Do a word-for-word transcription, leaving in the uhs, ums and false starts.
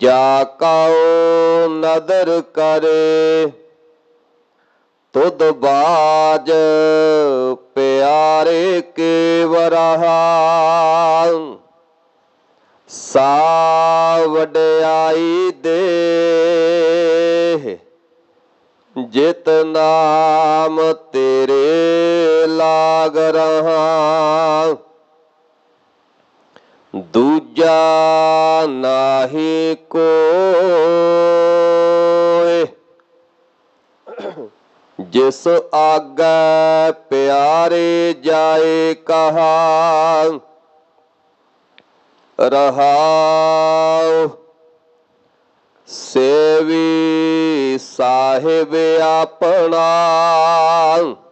ਜਾ ਕਉ ਨਦਰ ਕਰੇ ਤੁਧ ਬਾਜ ਪਿਆਰੇ ਕੇ ਵਰਹਾ। ਸਾ ਵਡਿਆਈ ਦੇ ਜਿਤ ਨਾਮ ਤੇਰੇ ਲਾਗ ਰਹਾ। ਦੂਜਾ ਨਾਹੀ ਕੋਇ ਜਿਸ ਆਗੈ ਪਿਆਰੇ ਜਾਏ ਕਹਾ। ਰਹਾਉ ਸੇਵੀ ਸਾਹਿਬ ਆਪਣਾ